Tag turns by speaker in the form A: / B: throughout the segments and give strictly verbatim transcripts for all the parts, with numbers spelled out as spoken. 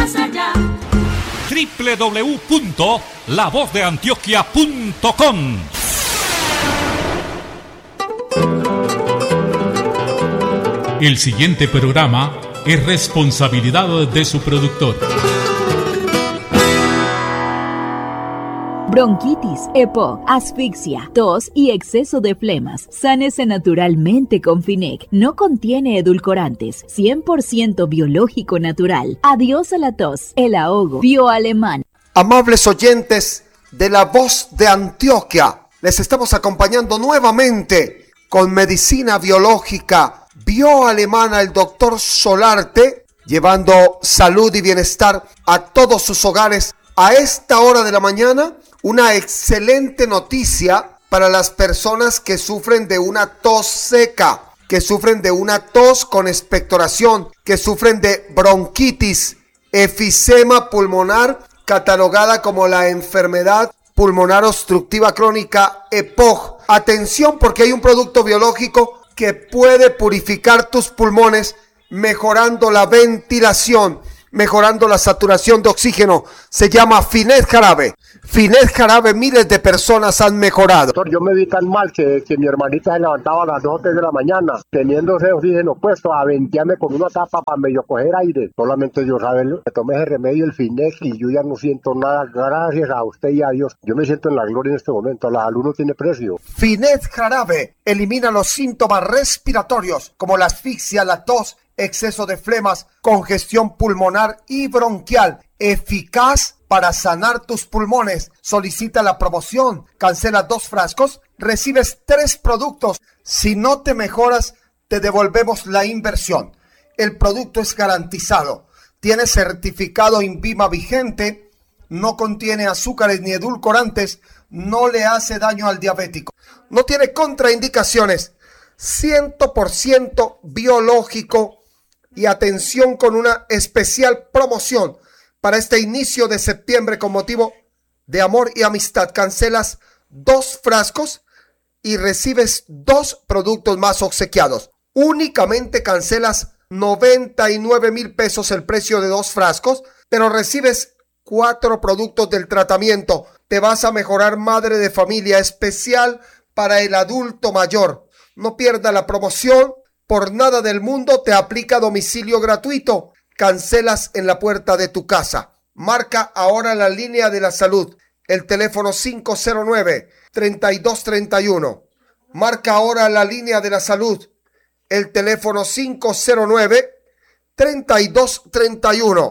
A: más allá.
B: doble u doble u doble u punto la voz de antioquia punto com. El siguiente programa es responsabilidad de su productor.
C: Bronquitis, EPOC, asfixia, tos y exceso de flemas. Sánese naturalmente con Finec. No contiene edulcorantes. cien por ciento biológico natural. Adiós a la tos, el ahogo. Bioalemán.
D: Amables oyentes de La Voz de Antioquia, les estamos acompañando nuevamente con medicina biológica bioalemana, el doctor Solarte, llevando salud y bienestar a todos sus hogares. A esta hora de la mañana, una excelente noticia para las personas que sufren de una tos seca, que sufren de una tos con expectoración, que sufren de bronquitis, efisema pulmonar, catalogada como la enfermedad pulmonar obstructiva crónica EPOC. Atención, porque hay un producto biológico que puede purificar tus pulmones, mejorando la ventilación, mejorando la saturación de oxígeno. Se llama Finet Jarabe. Finet Jarabe, miles de personas han mejorado.
E: Doctor, yo me vi tan mal que, que mi hermanita se levantaba a las dos o tres de la mañana, teniendo ese oxígeno puesto, a ventearme con una tapa para medio coger aire. Solamente Dios sabe, me tomé ese remedio, el Finet, y yo ya no siento nada. Gracias a usted y a Dios. Yo me siento en la gloria en este momento. La salud no tiene precio.
D: Finet Jarabe elimina los síntomas respiratorios como la asfixia, la tos, exceso de flemas, congestión pulmonar y bronquial. Eficaz para sanar tus pulmones. Solicita la promoción, cancela dos frascos, recibes tres productos. Si no te mejoras, te devolvemos la inversión. El producto es garantizado. Tiene certificado INVIMA vigente, no contiene azúcares ni edulcorantes, no le hace daño al diabético. No tiene contraindicaciones. cien por ciento biológico. Y atención, con una especial promoción para este inicio de septiembre con motivo de amor y amistad. Cancelas dos frascos y recibes dos productos más obsequiados. Únicamente cancelas noventa y nueve mil pesos el precio de dos frascos, pero recibes cuatro productos del tratamiento. Te vas a mejorar, madre de familia, especial para el adulto mayor. No pierda la promoción. Por nada del mundo te aplica domicilio gratuito. Cancelas en la puerta de tu casa. Marca ahora la línea de la salud. El teléfono cinco cero nueve, tres dos tres uno. Marca ahora la línea de la salud. El teléfono cinco cero nueve, tres dos tres uno.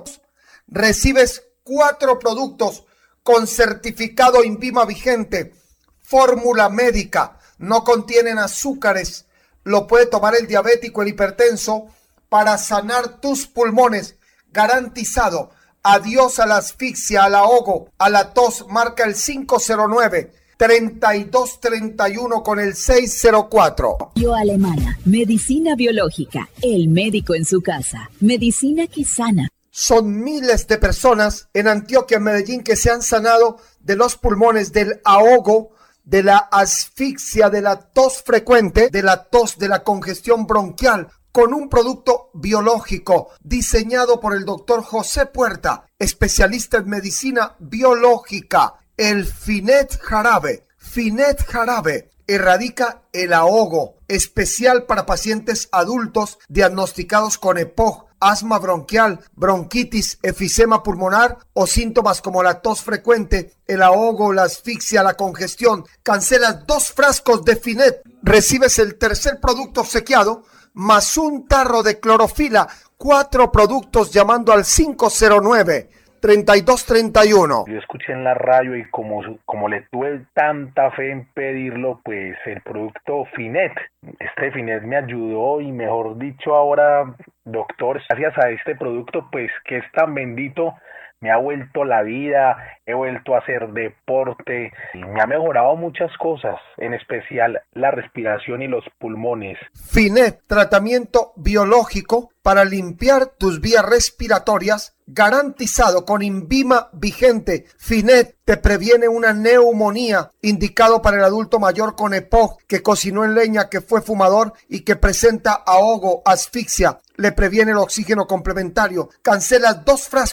D: Recibes cuatro productos con certificado INVIMA vigente. Fórmula médica. No contienen azúcares. Lo puede tomar el diabético, el hipertenso, para sanar tus pulmones. Garantizado. Adiós a la asfixia, al ahogo, a la tos. Marca el cinco cero nueve, tres dos tres uno con el seis cero cuatro.
C: Bioalemana, medicina biológica. El médico en su casa. Medicina que sana.
D: Son miles de personas en Antioquia, en Medellín, que se han sanado de los pulmones, del ahogo, de la asfixia, de la tos frecuente, de la tos, de la congestión bronquial, con un producto biológico diseñado por el doctor José Puerta, especialista en medicina biológica. El Finet Jarabe. Finet Jarabe erradica el ahogo, especial para pacientes adultos diagnosticados con EPOC, asma bronquial, bronquitis, efisema pulmonar o síntomas como la tos frecuente, el ahogo, la asfixia, la congestión. Cancelas dos frascos de Finet, recibes el tercer producto obsequiado más un tarro de clorofila. Cuatro productos llamando al cinco cero nueve, tres dos tres uno.
F: Yo escuché en la radio y como, como le tuve tanta fe en pedirlo, pues el producto Finet, este Finet me ayudó y mejor dicho ahora, doctor, gracias a este producto, pues que es tan bendito, me ha vuelto la vida, he vuelto a hacer deporte, y me ha mejorado muchas cosas, en especial la respiración y los pulmones.
D: Finet, tratamiento biológico para limpiar tus vías respiratorias, garantizado con INVIMA vigente. Finet te previene una neumonía, indicado para el adulto mayor con EPOC, que cocinó en leña, que fue fumador y que presenta ahogo, asfixia. Le previene el oxígeno complementario. Cancela dos frascos.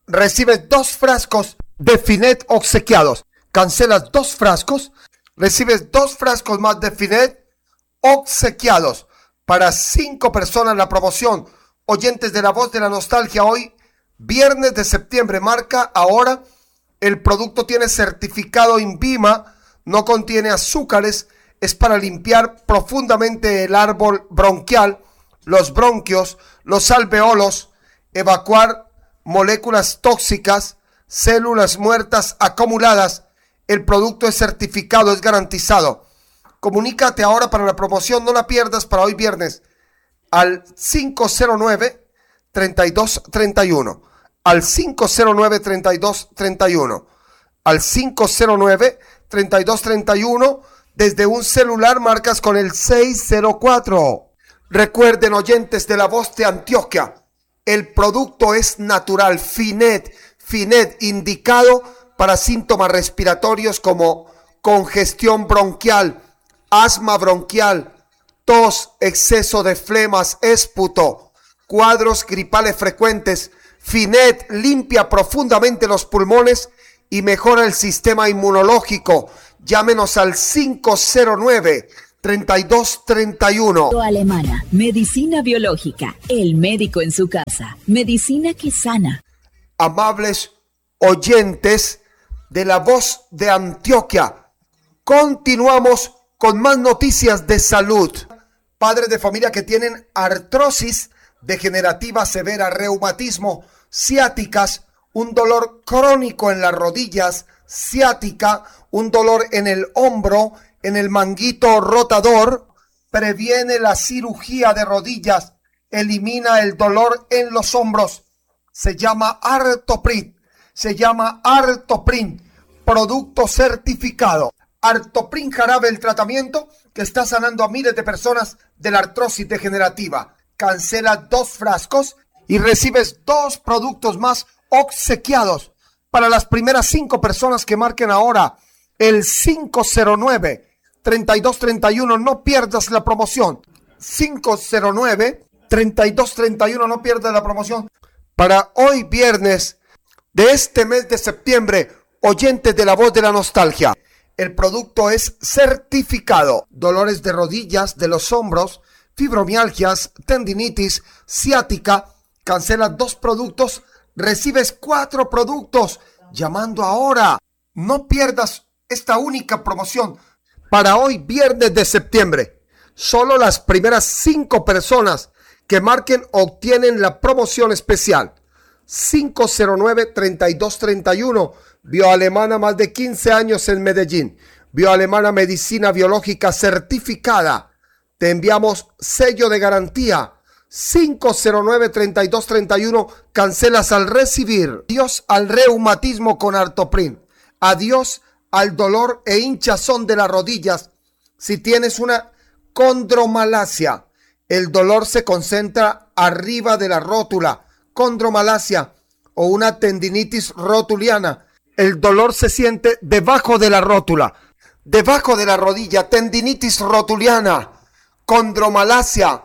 D: recibes dos frascos de Finet obsequiados. Cancelas dos frascos, recibes dos frascos más de Finet obsequiados. Para cinco personas la promoción. Oyentes de La Voz de la Nostalgia, hoy, viernes de septiembre, marca ahora. El producto tiene certificado INVIMA, no contiene azúcares, es para limpiar profundamente el árbol bronquial, los bronquios, los alveolos, evacuar moléculas tóxicas, células muertas acumuladas. El producto es certificado, es garantizado. Comunícate ahora para la promoción, no la pierdas para hoy viernes, al cinco cero nueve, treinta y dos treinta y uno, al cinco cero nueve, treinta y dos treinta y uno, al cinco cero nueve, treinta y dos treinta y uno, desde un celular marcas con el seis cero cuatro. Recuerden, oyentes de La Voz de Antioquia, el producto es natural, Finet, Finet indicado para síntomas respiratorios como congestión bronquial, asma bronquial, tos, exceso de flemas, esputo, cuadros gripales frecuentes. Finet limpia profundamente los pulmones y mejora el sistema inmunológico. Llámenos al cinco cero nueve, treinta y dos treinta y uno.
C: Alemana, medicina biológica, el médico en su casa, medicina que sana.
D: Amables oyentes de La Voz de Antioquia, continuamos con más noticias de salud. Padres de familia que tienen artrosis degenerativa severa, reumatismo, ciáticas, un dolor crónico en las rodillas, ciática, un dolor en el hombro, en el manguito rotador, previene la cirugía de rodillas, elimina el dolor en los hombros. Se llama Artoprin, se llama Artoprin, producto certificado. Artoprin jarabe, el tratamiento que está sanando a miles de personas de la artrosis degenerativa. Cancela dos frascos y recibes dos productos más obsequiados para las primeras cinco personas que marquen ahora el cinco cero nueve, treinta y dos treinta y uno. No pierdas la promoción. cinco cero nueve, treinta y dos treinta y uno. No pierdas la promoción. Para hoy viernes de este mes de septiembre, oyentes de La Voz de la Nostalgia, el producto es certificado. Dolores de rodillas, de los hombros, fibromialgias, tendinitis, ciática. Cancela dos productos, recibes cuatro productos. Llamando ahora. No pierdas esta única promoción para hoy viernes de septiembre. Solo las primeras cinco personas que marquen obtienen la promoción especial. cinco cero nueve, treinta y dos treinta y uno. Bioalemana, más de quince años en Medellín. Bioalemana, medicina biológica certificada. Te enviamos sello de garantía. cinco cero nueve, treinta y dos treinta y uno. Cancelas al recibir. Adiós al reumatismo con Artoprin. Adiós al dolor e hinchazón de las rodillas. Si tienes una condromalacia, el dolor se concentra arriba de la rótula. Condromalacia o una tendinitis rotuliana. El dolor se siente debajo de la rótula, debajo de la rodilla. Tendinitis rotuliana, condromalacia.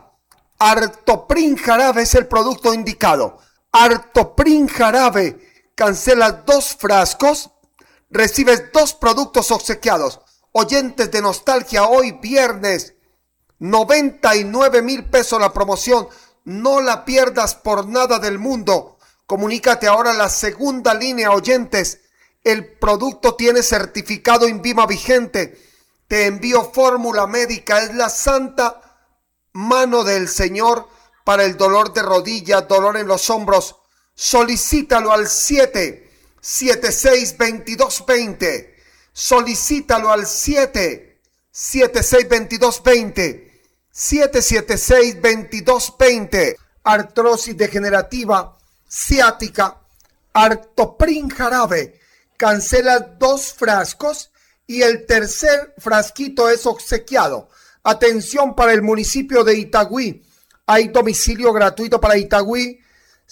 D: Artoprin jarabe es el producto indicado. Artoprin jarabe. Cancela dos frascos, recibes dos productos obsequiados. Oyentes de Nostalgia, hoy viernes, noventa y nueve mil pesos la promoción. No la pierdas por nada del mundo. Comunícate ahora a la segunda línea, oyentes. El producto tiene certificado INVIMA vigente. Te envío fórmula médica. Es la santa mano del Señor para el dolor de rodilla, dolor en los hombros. Solicítalo al siete siete seis, veintidós veinte. Solicítalo al siete siete seis, veintidós veinte. siete siete seis, veintidós veinte. Artrosis degenerativa, ciática, Artoprin jarabe. Cancela dos frascos y el tercer frasquito es obsequiado. Atención para el municipio de Itagüí. Hay domicilio gratuito para Itagüí,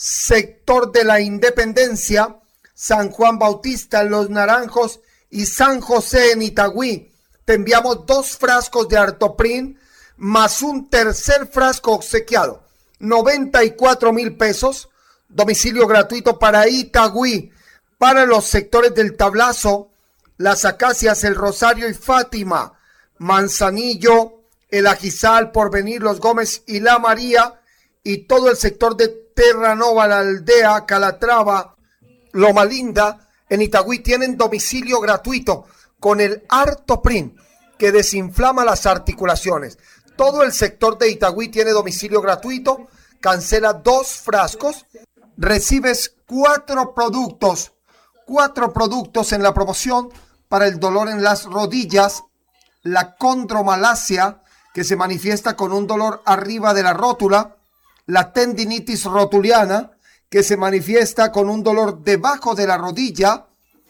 D: sector de la Independencia, San Juan Bautista, Los Naranjos y San José en Itagüí. Te enviamos dos frascos de Artoprin más un tercer frasco obsequiado. noventa y cuatro mil pesos. domicilio gratuito para Itagüí, para los sectores del Tablazo, Las Acacias, El Rosario y Fátima, Manzanillo, El Ajizal, Porvenir, Los Gómez y La María, y todo el sector de Terranova, La Aldea, Calatrava, Loma Linda, en Itagüí tienen domicilio gratuito con el Artoprin, que desinflama las articulaciones. Todo el sector de Itagüí tiene domicilio gratuito, cancela dos frascos, recibes cuatro productos, cuatro productos en la promoción para el dolor en las rodillas, la condromalacia, que se manifiesta con un dolor arriba de la rótula, la tendinitis rotuliana, que se manifiesta con un dolor debajo de la rodilla,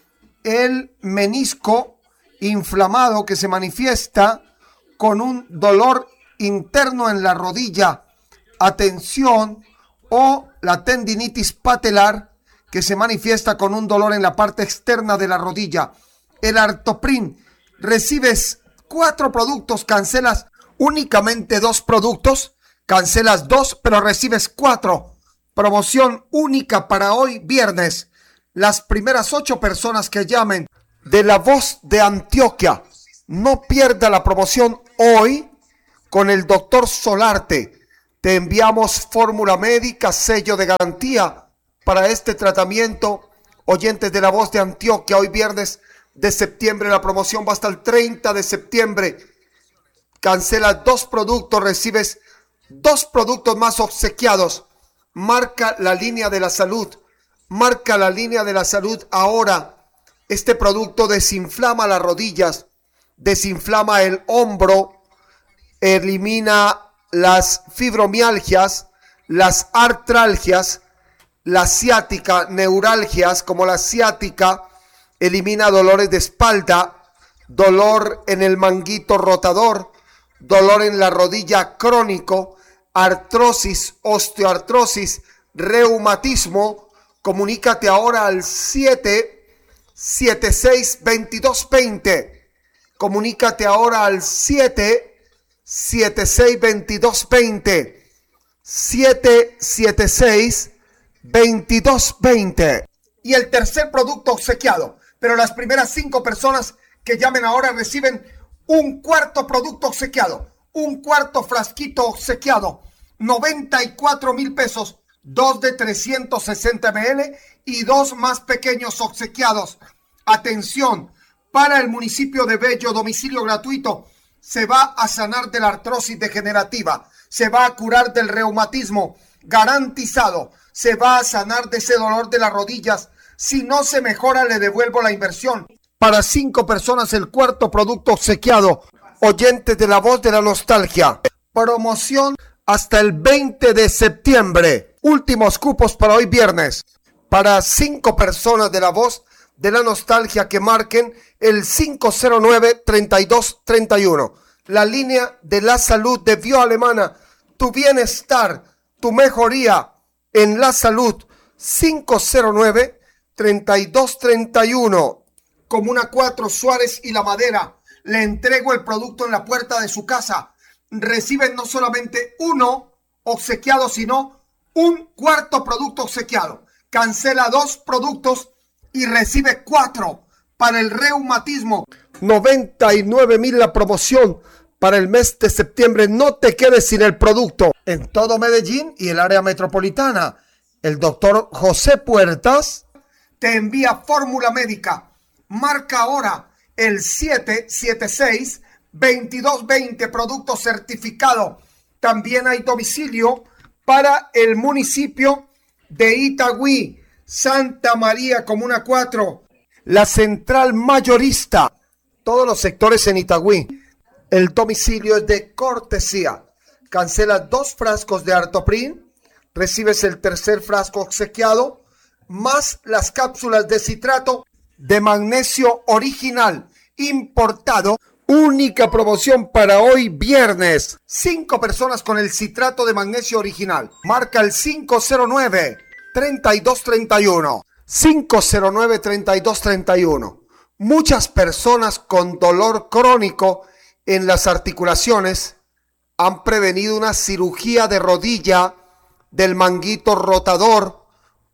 D: el menisco inflamado, que se manifiesta con un dolor interno en la rodilla, atención, o la tendinitis patelar, que se manifiesta con un dolor en la parte externa de la rodilla. El Artoprin, recibes cuatro productos, cancelas únicamente dos productos, cancelas dos, pero recibes cuatro. Promoción única para hoy viernes. Las primeras ocho personas que llamen de La Voz de Antioquia, no pierda la promoción hoy con el doctor Solarte. Te enviamos fórmula médica, sello de garantía para este tratamiento. Oyentes de La Voz de Antioquia, hoy viernes de septiembre, la promoción va hasta el treinta de septiembre. Cancela dos productos, recibes dos productos más obsequiados. Marca la línea de la salud. Marca la línea de la salud ahora. Este producto desinflama las rodillas, desinflama el hombro, elimina las fibromialgias, las artralgias, la ciática, neuralgias como la ciática, elimina dolores de espalda, dolor en el manguito rotador, dolor en la rodilla crónico, artrosis, osteoartrosis, reumatismo. Comunícate ahora al siete siete seis, veintidós veinte. Comunícate ahora al siete siete seis, veintidós veinte. siete siete seis, veintidós veinte. Y el tercer producto obsequiado, pero las primeras cinco personas que llamen ahora reciben un cuarto producto obsequiado, un cuarto frasquito obsequiado, noventa y cuatro mil pesos, dos de trescientos sesenta mililitros y dos más pequeños obsequiados. Atención, para el municipio de Bello, domicilio gratuito, se va a sanar de la artrosis degenerativa, se va a curar del reumatismo, garantizado, se va a sanar de ese dolor de las rodillas. Si no se mejora, le devuelvo la inversión. Para cinco personas, el cuarto producto obsequiado. Oyentes de La Voz de la Nostalgia. Promoción hasta el veinte de septiembre. Últimos cupos para hoy viernes. Para cinco personas de La Voz de la Nostalgia que marquen el cinco cero nueve, treinta y dos treinta y uno. La línea de la salud de Bioalemana. Tu bienestar, tu mejoría en la salud. cinco cero nueve, treinta y dos treinta y uno. Comuna cuatro, Suárez y La Madera. Le entrego el producto en la puerta de su casa. Reciben no solamente uno obsequiado, sino un cuarto producto obsequiado. Cancela dos productos y recibe cuatro para el reumatismo. noventa y nueve mil la promoción para el mes de septiembre. No te quedes sin el producto. En todo Medellín y el área metropolitana, el doctor José Puertas te envía fórmula médica. Marca ahora el siete siete seis, veintidós veinte, producto certificado. También hay domicilio para el municipio de Itagüí, Santa María, Comuna cuatro, la central mayorista, todos los sectores en Itagüí. El domicilio es de cortesía. Cancela dos frascos de Artoprin, recibes el tercer frasco obsequiado, más las cápsulas de citrato de magnesio original, importado. Única promoción para hoy viernes. Cinco personas con el citrato de magnesio original. Marca el cinco cero nueve, treinta y dos treinta y uno. cinco cero nueve, treinta y dos treinta y uno. Muchas personas con dolor crónico en las articulaciones han prevenido una cirugía de rodilla del manguito rotador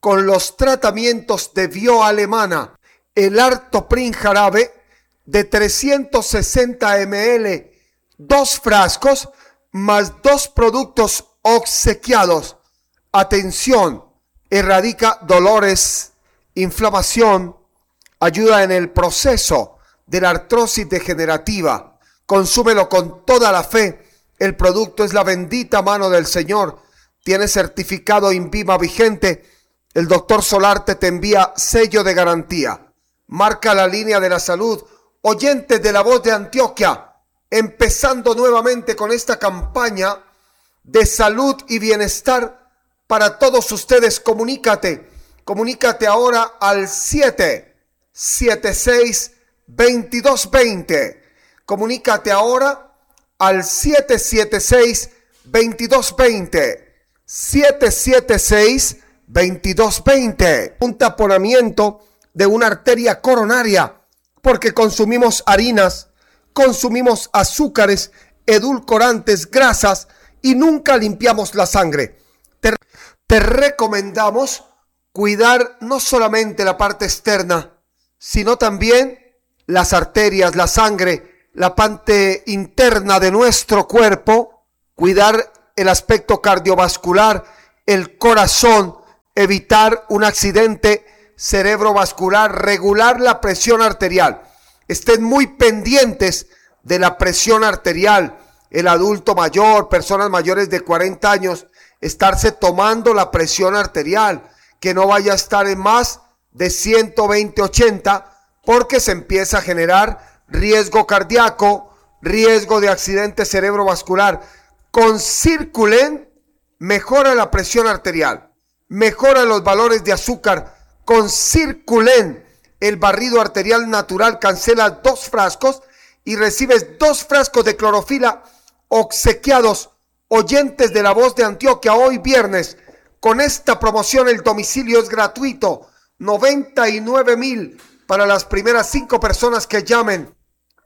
D: con los tratamientos de Bio Alemana, el Artoprin jarabe de trescientos sesenta mililitros, dos frascos más dos productos obsequiados. Atención, erradica dolores, inflamación, ayuda en el proceso de la artrosis degenerativa. Consúmelo con toda la fe. El producto es la bendita mano del Señor. Tiene certificado INVIMA vigente. El doctor Solarte te envía sello de garantía. Marca la línea de la salud. Oyentes de La Voz de Antioquia, empezando nuevamente con esta campaña de salud y bienestar para todos ustedes. Comunícate, comunícate ahora al siete siete seis, veintidós veinte. Comunícate ahora al siete siete seis, veintidós veinte. siete siete seis, veintidós veinte. Un taponamiento de una arteria coronaria, porque consumimos harinas, consumimos azúcares, edulcorantes, grasas y nunca limpiamos la sangre. Te, te recomendamos cuidar no solamente la parte externa, sino también las arterias, la sangre, la parte interna de nuestro cuerpo, cuidar el aspecto cardiovascular, el corazón, evitar un accidente cerebrovascular, regular la presión arterial. Estén muy pendientes de la presión arterial. El adulto mayor, personas mayores de cuarenta años, estarse tomando la presión arterial, que no vaya a estar en más de ciento veinte ochenta, porque se empieza a generar riesgo cardíaco, riesgo de accidente cerebrovascular. Con Circulen mejora la presión arterial, mejora los valores de azúcar. Con Circulen, el barrido arterial natural, cancela dos frascos y recibes dos frascos de clorofila obsequiados. Oyentes de La Voz de Antioquia, hoy viernes, con esta promoción el domicilio es gratuito, noventa y nueve mil para las primeras cinco personas que llamen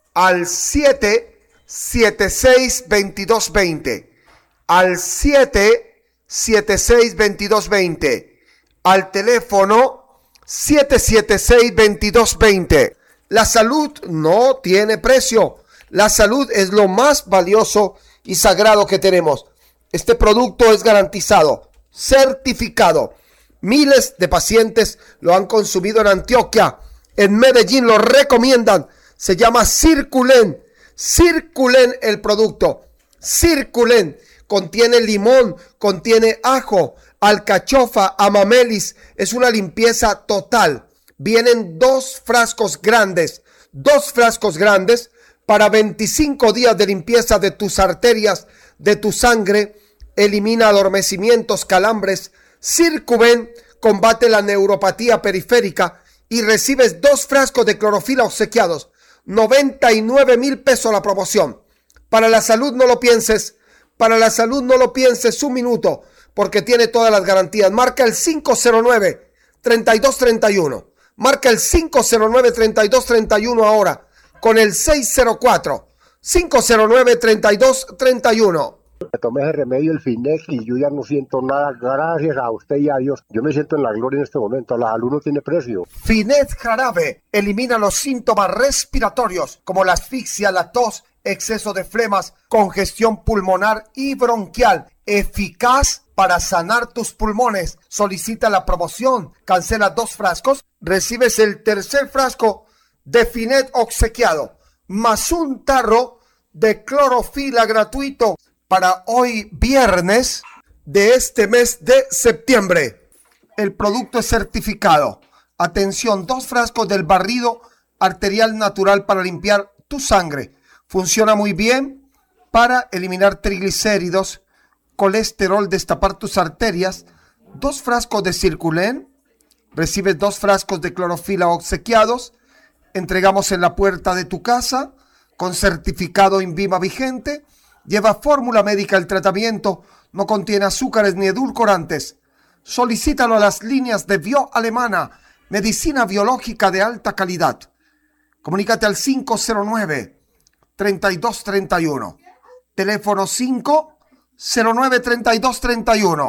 D: al siete siete seis, veintidós veinte, al siete siete seis, veintidós veinte, al teléfono siete siete seis, veintidós veinte. La salud no tiene precio. La salud es lo más valioso y sagrado que tenemos. Este producto es garantizado, certificado. Miles de pacientes lo han consumido en Antioquia. En Medellín lo recomiendan. Se llama Circulen. Circulen el producto. Circulen. Contiene limón, contiene ajo, alcachofa, amamelis. Es una limpieza total. Vienen dos frascos grandes, dos frascos grandes para veinticinco días de limpieza de tus arterias, de tu sangre. Elimina adormecimientos, calambres. Circulen combate la neuropatía periférica y recibes dos frascos de clorofila obsequiados. noventa y nueve mil pesos la promoción. Para la salud no lo pienses. Para la salud no lo pienses un minuto, porque tiene todas las garantías. Marca el cinco cero nueve, treinta y dos treinta y uno. Marca el cinco cero nueve, treinta y dos treinta y uno ahora, con el seis cero cuatro, cinco cero nueve, treinta y dos treinta y uno.
E: Me tomé ese remedio, el Finex, y yo ya no siento nada. Gracias a usted y a Dios. Yo me siento en la gloria en este momento. La salud no tiene precio.
D: Finet jarabe elimina los síntomas respiratorios como la asfixia, la tos, exceso de flemas, congestión pulmonar y bronquial. Eficaz para sanar tus pulmones. Solicita la promoción. Cancela dos frascos. Recibes el tercer frasco de Finet obsequiado, más un tarro de clorofila gratuito para hoy viernes de este mes de septiembre. El producto es certificado. Atención, dos frascos del barrido arterial natural para limpiar tu sangre. Funciona muy bien para eliminar triglicéridos, colesterol, destapar tus arterias. Dos frascos de Circulen. Recibes dos frascos de clorofila obsequiados. Entregamos en la puerta de tu casa con certificado INVIMA vigente. Lleva fórmula médica el tratamiento. No contiene azúcares ni edulcorantes. Solicítalo a las líneas de Bio Alemana, medicina biológica de alta calidad. Comunícate al cinco cero nueve, treinta y dos treinta y uno. Teléfono cinco cero nueve, treinta y dos treinta y uno.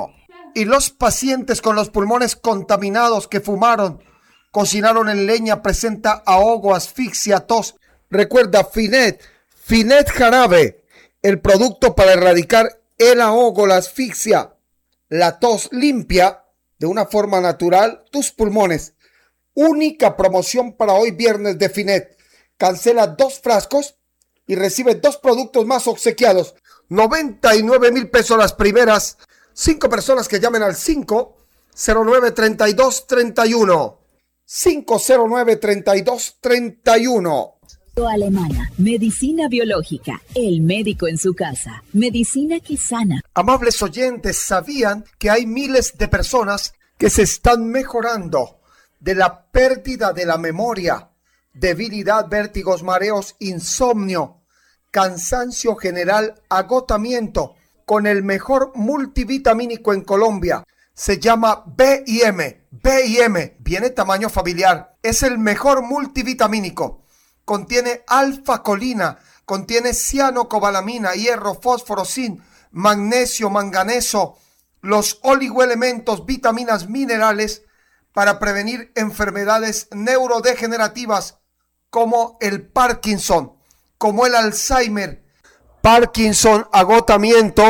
D: Y los pacientes con los pulmones contaminados que fumaron, cocinaron en leña, presenta ahogo, asfixia, tos. Recuerda, Finet, Finet jarabe, el producto para erradicar el ahogo, la asfixia, la tos, limpia de una forma natural tus pulmones. Única promoción para hoy viernes de Finet. Cancela dos frascos y recibe dos productos más obsequiados. noventa y nueve mil pesos las primeras cinco personas que llamen al cinco cero nueve, treinta y dos, treinta y uno. cinco cero nueve, treinta y dos, treinta y uno.
C: Alemana, medicina biológica, el médico en su casa, medicina que sana.
D: Amables oyentes, ¿sabían que hay miles de personas que se están mejorando de la pérdida de la memoria, debilidad, vértigos, mareos, insomnio, cansancio general, agotamiento, con el mejor multivitamínico en Colombia? Se llama B I M. B I M viene tamaño familiar. Es el mejor multivitamínico. Contiene alfa-colina, contiene cianocobalamina, hierro, fósforo, zinc, magnesio, manganeso, los oligoelementos, vitaminas, minerales para prevenir enfermedades neurodegenerativas como el Parkinson, como el Alzheimer, Parkinson, agotamiento,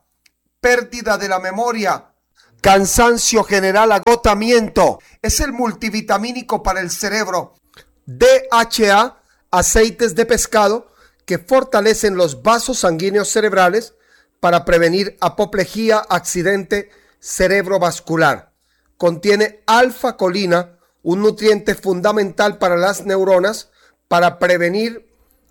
D: pérdida de la memoria, cansancio general, agotamiento. Es el multivitamínico para el cerebro. D H A, aceites de pescado que fortalecen los vasos sanguíneos cerebrales para prevenir apoplejía, accidente cerebrovascular. Contiene alfa-colina, un nutriente fundamental para las neuronas para prevenir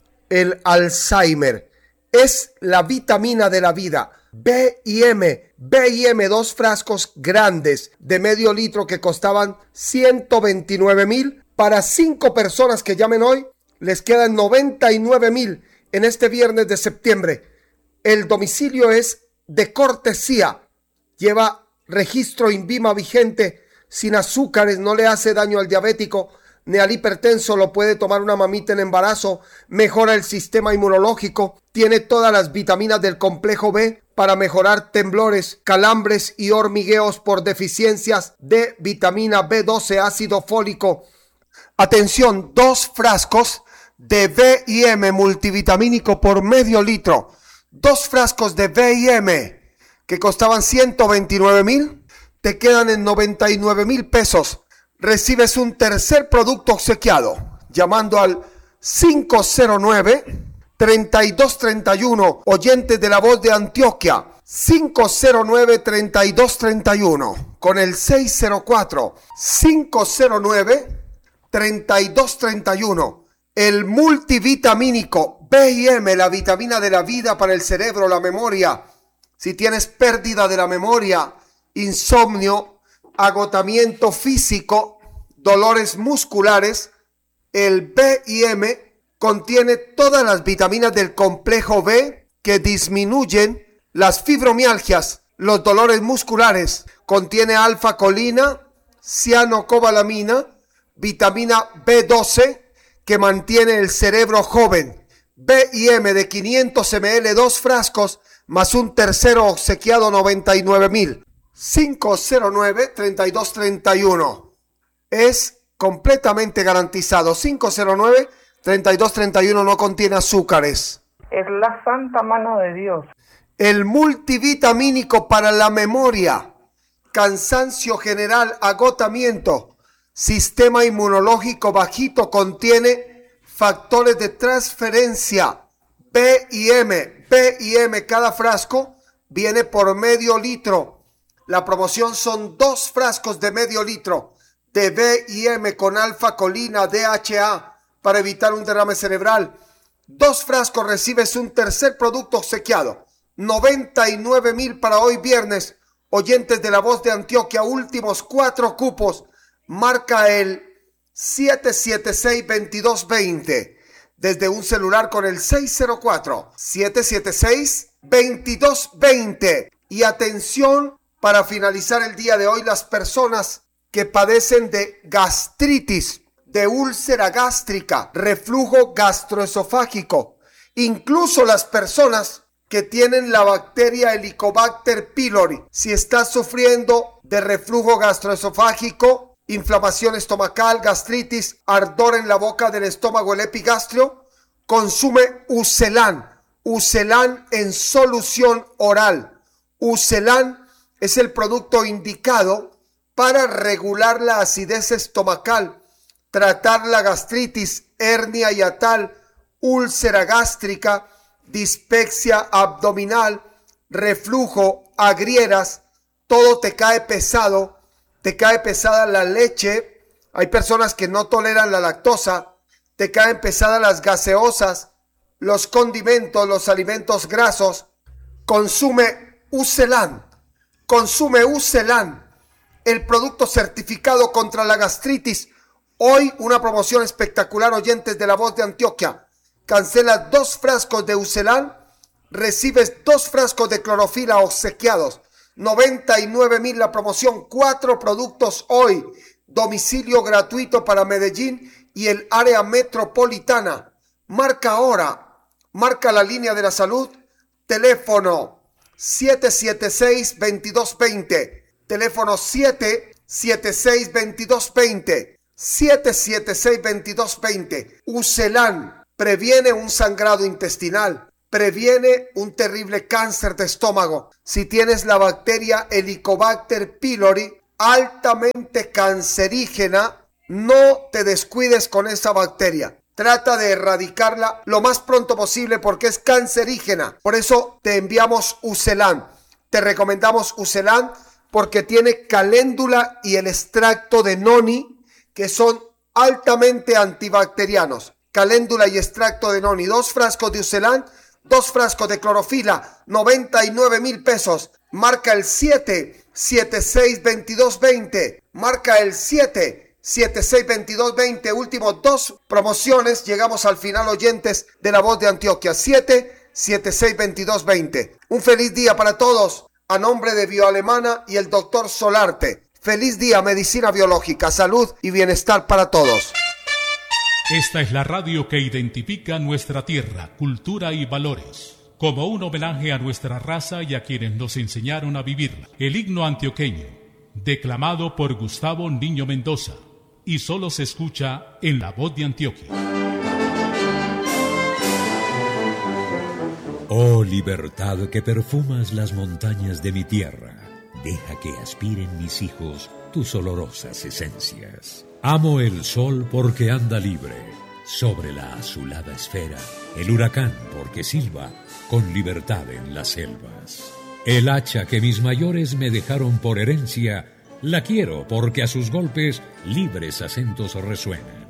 D: el Alzheimer. Es la vitamina de la vida. B I M, B I M, dos frascos grandes de medio litro que costaban ciento veintinueve mil. Para cinco personas que llamen hoy, les quedan noventa y nueve mil en este viernes de septiembre. El domicilio es de cortesía. Lleva registro INVIMA vigente, sin azúcares, no le hace daño al diabético ni al hipertenso. Lo puede tomar una mamita en embarazo, mejora el sistema inmunológico, tiene todas las vitaminas del complejo B para mejorar temblores, calambres y hormigueos por deficiencias de vitamina B doce, ácido fólico. Atención, dos frascos de B I M multivitamínico por medio litro. Dos frascos de B I M que costaban ciento veintinueve mil, te quedan en noventa y nueve mil pesos. Recibes un tercer producto obsequiado llamando al cinco cero nueve, treinta y dos treinta y uno. Oyentes de La Voz de Antioquia, cinco cero nueve, treinta y dos treinta y uno con el seis cero cuatro, cinco cero nueve, treinta y dos treinta y uno. El multivitamínico B I M, la vitamina de la vida para el cerebro, la memoria. Si tienes pérdida de la memoria, insomnio, agotamiento físico, dolores musculares, el B I M contiene todas las vitaminas del complejo B que disminuyen las fibromialgias, los dolores musculares. Contiene alfa-colina, cianocobalamina, vitamina B doce que mantiene el cerebro joven. B I M de quinientos mililitros, dos frascos, más un tercero obsequiado, noventa y nueve mil. cinco cero nueve, treinta y dos treinta y uno. Es completamente garantizado. cinco cero nueve, treinta y dos treinta y uno no contiene azúcares.
A: Es la santa mano de Dios.
D: El multivitamínico para la memoria, cansancio general, agotamiento, sistema inmunológico bajito, contiene factores de transferencia. B I M, B I M, cada frasco viene por medio litro. La promoción son dos frascos de medio litro de B I M con alfa-colina, D H A para evitar un derrame cerebral. Dos frascos, recibes un tercer producto obsequiado. noventa y nueve mil para hoy viernes. Oyentes de La Voz de Antioquia, últimos cuatro cupos. Marca el siete siete seis, veintidós veinte desde un celular con el seis cero cuatro, siete siete seis, veintidós veinte. Y atención, para finalizar el día de hoy, las personas que padecen de gastritis, de úlcera gástrica, reflujo gastroesofágico, incluso las personas que tienen la bacteria Helicobacter pylori. Si estás sufriendo de reflujo gastroesofágico, inflamación estomacal, gastritis, ardor en la boca del estómago, el epigastrio, consume Ucelan. Ucelan en solución oral. Ucelan es el producto indicado para regular la acidez estomacal, tratar la gastritis, hernia hiatal, úlcera gástrica, dispepsia abdominal, reflujo, agrieras. Todo te cae pesado, te cae pesada la leche. Hay personas que no toleran la lactosa, te caen pesadas las gaseosas, los condimentos, los alimentos grasos. Consume Ucelan, consume Ucelan, el producto certificado contra la gastritis. Hoy una promoción espectacular, oyentes de La Voz de Antioquia. Cancelas dos frascos de Ucelan, recibes dos frascos de clorofila obsequiados. noventa y nueve mil la promoción, cuatro productos hoy. Domicilio gratuito para Medellín y el área metropolitana. Marca ahora, marca la línea de la salud, teléfono siete siete seis, veintidós veinte, teléfono siete siete seis, veintidós veinte, siete siete seis, veintidós veinte. Ucelan previene un sangrado intestinal, previene un terrible cáncer de estómago. Si tienes la bacteria Helicobacter pylori, altamente cancerígena, no te descuides con esa bacteria. Trata de erradicarla lo más pronto posible porque es cancerígena. Por eso te enviamos Ucelan. Te recomendamos Ucelan porque tiene caléndula y el extracto de noni, que son altamente antibacterianos. Caléndula y extracto de noni. Dos frascos de Ucelan, dos frascos de clorofila, noventa y nueve mil pesos. Marca el siete siete seis, veintidós veinte. Marca el siete siete seis, veintidós veinte. Últimos dos promociones. Llegamos al final, oyentes de La Voz de Antioquia. siete siete seis, veintidós veinte. Un feliz día para todos. A nombre de Bioalemana y el doctor Solarte. Feliz día, medicina biológica, salud y bienestar para todos.
B: Esta es la radio que identifica nuestra tierra, cultura y valores. Como un homenaje a nuestra raza y a quienes nos enseñaron a vivirla. El himno antioqueño, declamado por Gustavo Niño Mendoza, y solo se escucha en La Voz de Antioquia.
G: Oh libertad que perfumas las montañas de mi tierra, deja que aspiren mis hijos tus olorosas esencias. Amo el sol porque anda libre sobre la azulada esfera, el huracán porque silba con libertad en las selvas. El hacha que mis mayores me dejaron por herencia, la quiero porque a sus golpes libres acentos resuenan.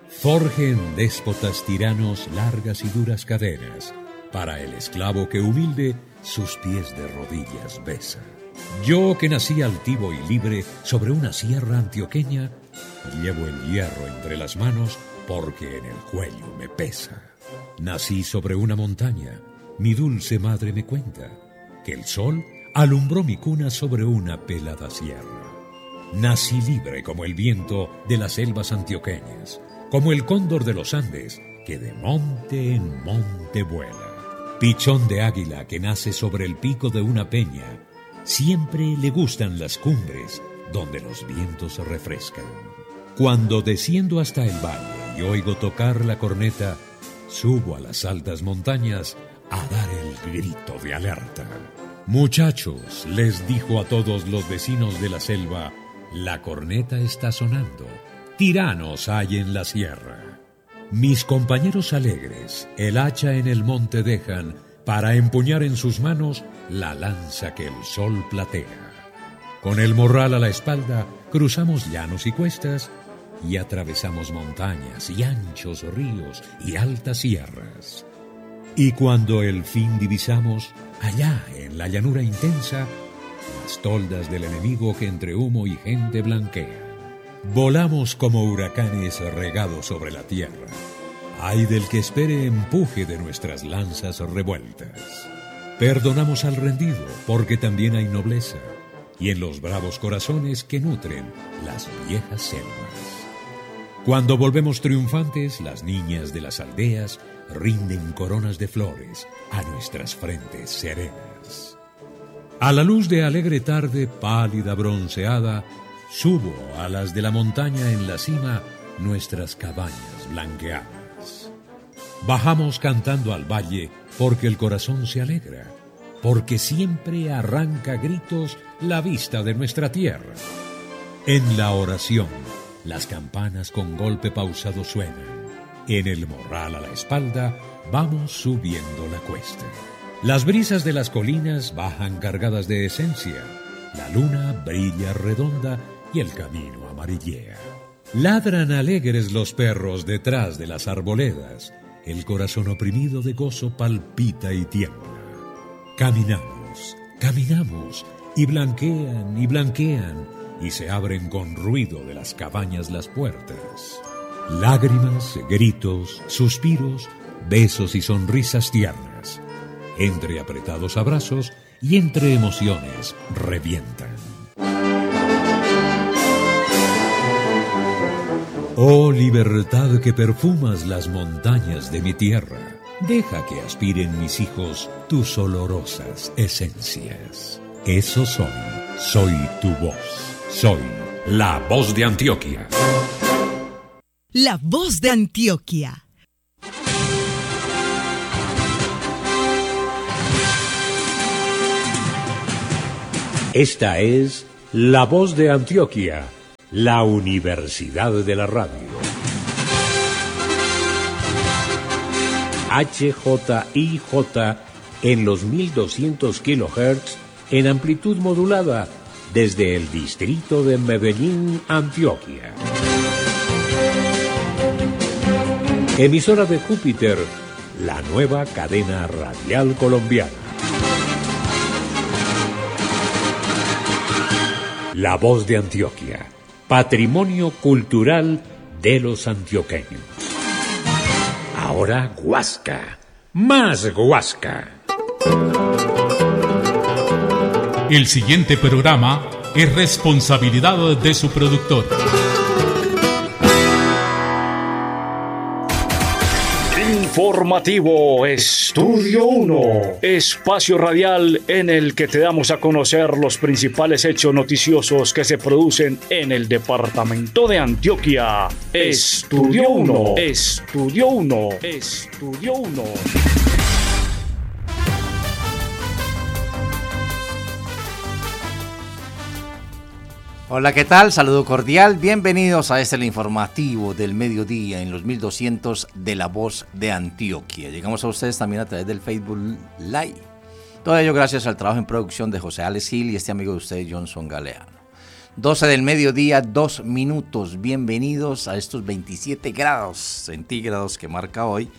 G: Forjen déspotas tiranos largas y duras cadenas, para el esclavo que humilde sus pies de rodillas besa. Yo que nací altivo y libre sobre una sierra antioqueña, llevo el hierro entre las manos porque en el cuello me pesa. Nací sobre una montaña, mi dulce madre me cuenta que el sol alumbró mi cuna sobre una pelada sierra. Nací libre como el viento de las selvas antioqueñas, como el cóndor de los Andes que de monte en monte vuela. Pichón de águila que nace sobre el pico de una peña, siempre le gustan las cumbres donde los vientos refrescan. Cuando desciendo hasta el valle y oigo tocar la corneta, subo a las altas montañas a dar el grito de alerta. Muchachos, les dijo a todos los vecinos de la selva, la corneta está sonando, tiranos hay en la sierra. Mis compañeros alegres, el hacha en el monte dejan para empuñar en sus manos la lanza que el sol platea. Con el morral a la espalda, cruzamos llanos y cuestas y atravesamos montañas y anchos ríos y altas sierras. Y cuando el fin divisamos, allá en la llanura intensa, las toldas del enemigo que entre humo y gente blanquean. Volamos como huracanes regados sobre la tierra. Ay del que espere empuje de nuestras lanzas revueltas. Perdonamos al rendido, porque también hay nobleza, y en los bravos corazones que nutren las viejas selvas. Cuando volvemos triunfantes, las niñas de las aldeas rinden coronas de flores a nuestras frentes serenas. A la luz de alegre tarde, pálida bronceada, subo a las de la montaña en la cima nuestras cabañas blanqueadas. Bajamos cantando al valle porque el corazón se alegra, porque siempre arranca gritos la vista de nuestra tierra. En la oración, las campanas con golpe pausado suenan. En el morral a la espalda, vamos subiendo la cuesta. Las brisas de las colinas bajan cargadas de esencia. La luna brilla redonda y el camino amarillea. Ladran alegres los perros detrás de las arboledas. El corazón oprimido de gozo palpita y tiembla. Caminamos, caminamos, y blanquean y blanquean, y se abren con ruido de las cabañas las puertas. Lágrimas, gritos, suspiros, besos y sonrisas tiernas. Entre apretados abrazos y entre emociones revientan. Oh libertad que perfumas las montañas de mi tierra, deja que aspiren mis hijos tus olorosas esencias. Eso soy, soy tu voz, soy la voz de Antioquia.
H: La voz de Antioquia.
G: Esta es la voz de Antioquia, la Universidad de la Radio. H J I J en los mil doscientos kilohertz en amplitud modulada desde el distrito de Medellín, Antioquia. Emisora de Júpiter, la nueva cadena radial colombiana. La voz de Antioquia, patrimonio cultural de los antioqueños. Ahora Guasca, más Guasca.
B: El siguiente programa es responsabilidad de su productor.
I: Informativo Estudio uno, espacio radial en el que te damos a conocer los principales hechos noticiosos que se producen en el departamento de Antioquia. Estudio uno, Estudio uno, Estudio uno.
J: Hola, ¿qué tal? Saludo cordial. Bienvenidos a este el informativo del mediodía en los mil doscientos de La Voz de Antioquia. Llegamos a ustedes también a través del Facebook Live. Todo ello gracias al trabajo en producción de José Alex Gil y este amigo de ustedes, Johnson Galeano. doce del mediodía, dos minutos. Bienvenidos a estos veintisiete grados centígrados que marca hoy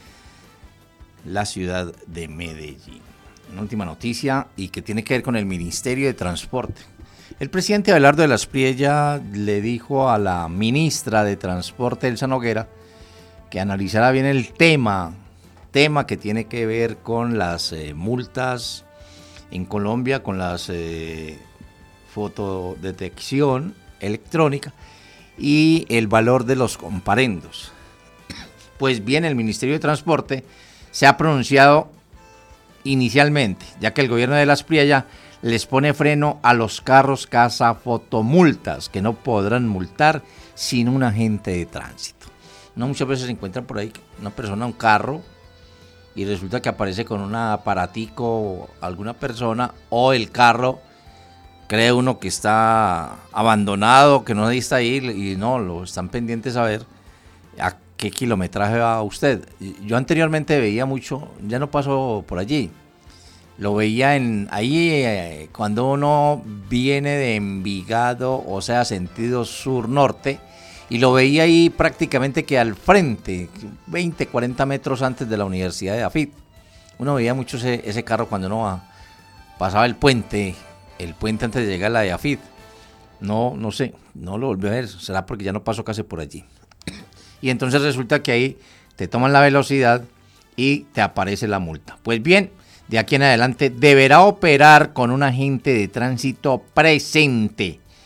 J: la ciudad de Medellín. Una última noticia y que tiene que ver con el Ministerio de Transporte. El presidente Abelardo de la Espriella le dijo a la ministra de Transporte, Elsa Noguera, que analizara bien el tema, tema que tiene que ver con las eh, multas en Colombia, con las eh, fotodetección electrónica y el valor de los comparendos. Pues bien, el Ministerio de Transporte se ha pronunciado inicialmente, ya que el gobierno de la Espriella les pone freno a los carros casa fotomultas, que no podrán multar sin un agente de tránsito. No, muchas veces se encuentran por ahí una persona, un carro, y resulta que aparece con un aparatico alguna persona, o el carro cree uno que está abandonado, que no está ahí, y no, lo están pendientes a ver a qué kilometraje va usted. Yo anteriormente veía mucho, ya no paso por allí, lo veía en ahí eh, cuando uno viene de Envigado, o sea, sentido sur-norte, y lo veía ahí prácticamente que al frente, veinte, cuarenta metros antes de la Universidad de Afit. Uno veía mucho ese, ese carro cuando uno va, pasaba el puente, el puente antes de llegar a la de Afit. No, no sé, no lo volví a ver, será porque ya no paso casi por allí. Y entonces resulta que ahí te toman la velocidad y te aparece la multa. Pues bien, de aquí en adelante deberá operar con un agente de tránsito presente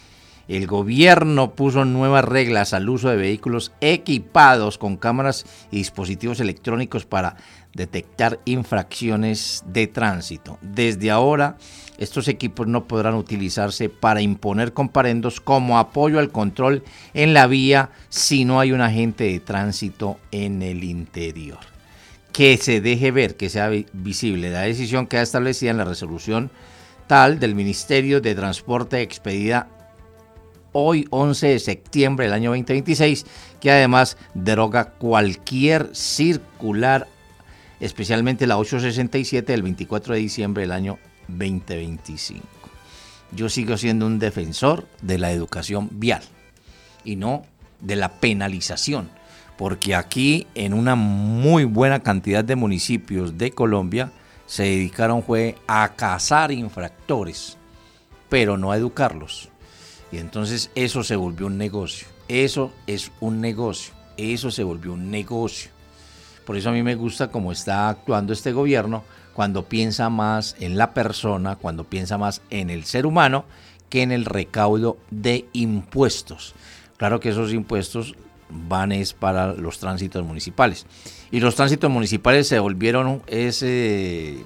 J: El gobierno puso nuevas reglas al uso de vehículos equipados con cámaras y dispositivos electrónicos para detectar infracciones de tránsito. Desde ahora, estos equipos no podrán utilizarse para imponer comparendos como apoyo al control en la vía si no hay un agente de tránsito en el interior. Que se deje ver, que sea visible. La decisión queda establecida en la resolución tal del Ministerio de Transporte expedida hoy once de septiembre del año veinte veintiséis, que además deroga cualquier circular, especialmente la ochocientos sesenta y siete del veinticuatro de diciembre del año veinte veinticinco. Yo sigo siendo un defensor de la educación vial y no de la penalización, porque aquí en una muy buena cantidad de municipios de Colombia se dedicaron fue a cazar infractores, pero no a educarlos. Y entonces eso se volvió un negocio, eso es un negocio, eso se volvió un negocio. Por eso a mí me gusta cómo está actuando este gobierno, cuando piensa más en la persona, cuando piensa más en el ser humano, que en el recaudo de impuestos. Claro que esos impuestos van es para los tránsitos municipales. Y los tránsitos municipales se volvieron ese...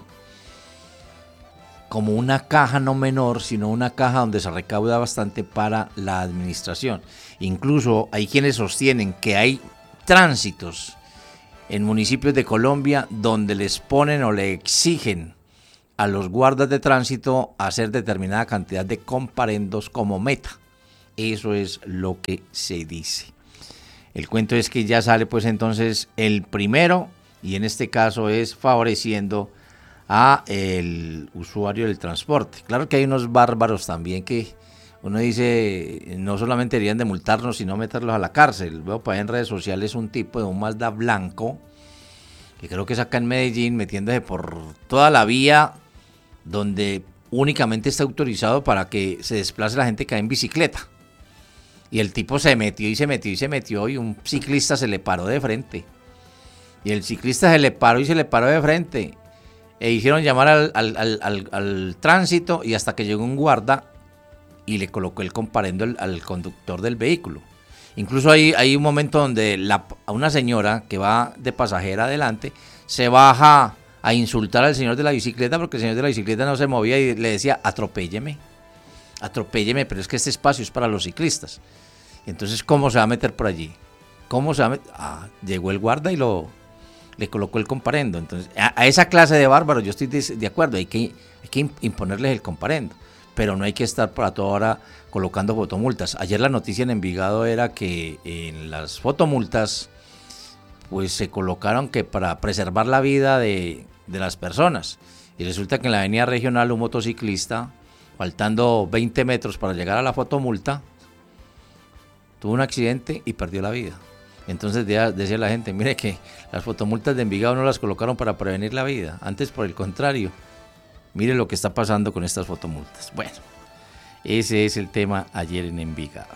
J: como una caja no menor, sino una caja donde se recauda bastante para la administración. Incluso hay quienes sostienen que hay tránsitos en municipios de Colombia donde les ponen o le exigen a los guardas de tránsito hacer determinada cantidad de comparendos como meta. Eso es lo que se dice. El cuento es que ya sale pues entonces el primero, y en este caso es favoreciendo a el usuario del transporte. Claro que hay unos bárbaros también que uno dice, no solamente deberían de multarnos, sino meterlos a la cárcel. Veo por ahí en redes sociales un tipo de un Mazda blanco, que creo que es acá en Medellín, metiéndose por toda la vía donde únicamente está autorizado para que se desplace la gente que va en bicicleta. Y el tipo se metió y se metió y se metió y un ciclista se le paró de frente. Y el ciclista se le paró y se le paró de frente. E hicieron llamar al, al, al, al, al tránsito y hasta que llegó un guarda y le colocó el comparendo al, al conductor del vehículo. Incluso hay, hay un momento donde la, una señora que va de pasajera adelante se baja a insultar al señor de la bicicleta porque el señor de la bicicleta no se movía y le decía, atropélleme, atropélleme, pero es que este espacio es para los ciclistas. Entonces, ¿cómo se va a meter por allí? ¿Cómo se va a meter? Ah, llegó el guarda y lo... le colocó el comparendo. Entonces, a, a esa clase de bárbaros yo estoy de, de acuerdo, hay que, hay que imponerles el comparendo, pero no hay que estar para toda hora colocando fotomultas. Ayer la noticia en Envigado era que en las fotomultas pues se colocaron que para preservar la vida de, de las personas, y resulta que en la avenida regional un motociclista, faltando veinte metros para llegar a la fotomulta, tuvo un accidente y perdió la vida. Entonces decía la gente, mire que las fotomultas de Envigado no las colocaron para prevenir la vida, antes por el contrario, mire lo que está pasando con estas fotomultas. Bueno, ese es el tema ayer en Envigado.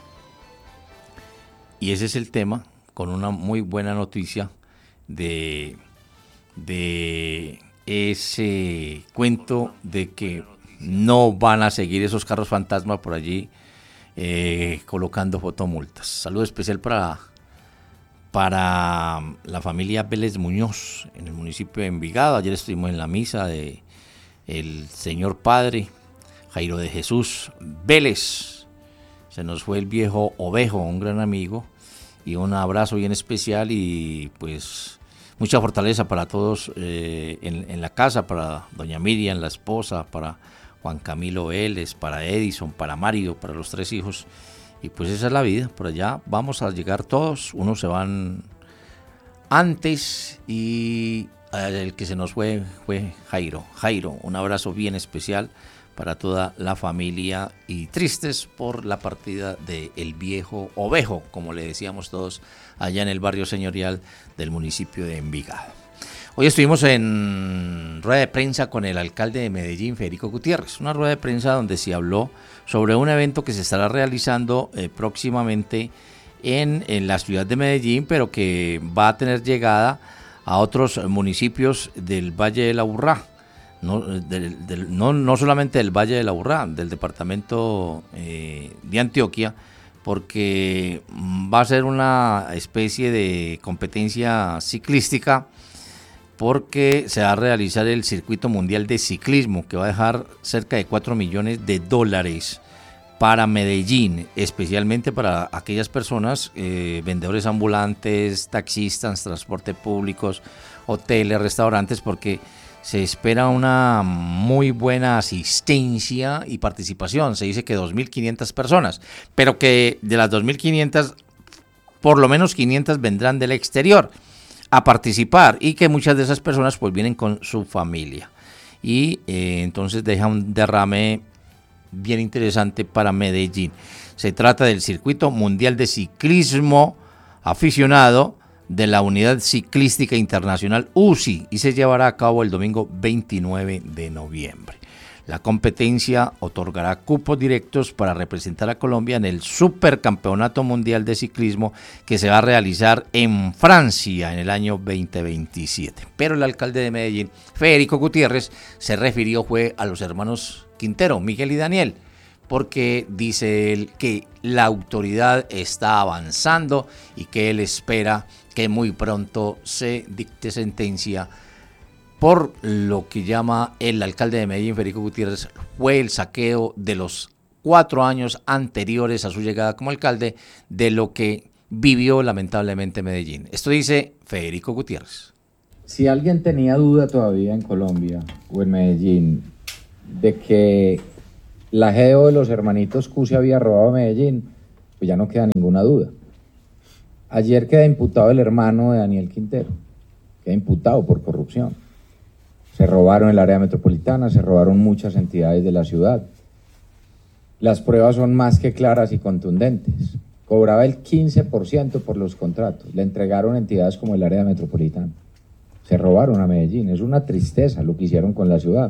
J: Y ese es el tema con una muy buena noticia de, de ese cuento de que no van a seguir esos carros fantasma por allí eh, colocando fotomultas. Saludo especial para... para la familia Vélez Muñoz en el municipio de Envigado. Ayer estuvimos en la misa de el señor padre Jairo de Jesús Vélez. Se nos fue el viejo Ovejo, un gran amigo, y un abrazo bien especial y pues mucha fortaleza para todos eh, en, en la casa, para doña Miriam, la esposa, para Juan Camilo Vélez, para Edison, para Mario, para los tres hijos. Y pues esa es la vida, por allá vamos a llegar todos, unos se van antes y el que se nos fue fue Jairo. Jairo, un abrazo bien especial para toda la familia y tristes por la partida de el viejo Ovejo, como le decíamos todos allá en el barrio señorial del municipio de Envigado. Hoy estuvimos en rueda de prensa con el alcalde de Medellín, Federico Gutiérrez, una rueda de prensa donde se habló sobre un evento que se estará realizando eh, próximamente en, en la ciudad de Medellín, pero que va a tener llegada a otros municipios del Valle del Aburrá. no, del, del, no, no solamente del Valle de la Aburrá, del departamento eh, de Antioquia, porque va a ser una especie de competencia ciclística, porque se va a realizar el circuito mundial de ciclismo, que va a dejar cerca de cuatro millones de dólares para Medellín, especialmente para aquellas personas, eh, vendedores ambulantes, taxistas, transporte públicos, hoteles, restaurantes, porque se espera una muy buena asistencia y participación. Se dice que dos mil quinientas personas, pero que de las dos mil quinientas, por lo menos quinientas vendrán del exterior a participar, y que muchas de esas personas pues vienen con su familia, y eh, entonces deja un derrame bien interesante para Medellín. Se trata del Circuito Mundial de Ciclismo Aficionado de la Unidad Ciclística Internacional U C I, y se llevará a cabo el domingo veintinueve de noviembre. La competencia otorgará cupos directos para representar a Colombia en el Supercampeonato Mundial de Ciclismo, que se va a realizar en Francia en el año veinte veintisiete. Pero el alcalde de Medellín, Federico Gutiérrez, se refirió fue a los hermanos Quintero, Miguel y Daniel, porque dice él que la autoridad está avanzando y que él espera que muy pronto se dicte sentencia por lo que llama el alcalde de Medellín, Federico Gutiérrez, fue el saqueo de los cuatro años anteriores a su llegada como alcalde, de lo que vivió lamentablemente Medellín. Esto dice Federico Gutiérrez.
K: Si alguien tenía duda todavía en Colombia o en Medellín de que la Geo de los hermanitos Q se había robado a Medellín, pues ya no queda ninguna duda. Ayer queda imputado el hermano de Daniel Quintero, queda imputado por corrupción. Se robaron el área metropolitana, se robaron muchas entidades de la ciudad. Las pruebas son más que claras y contundentes. Cobraba el quince por ciento por los contratos, le entregaron entidades como el área metropolitana. Se robaron a Medellín, es una tristeza lo que hicieron con la ciudad.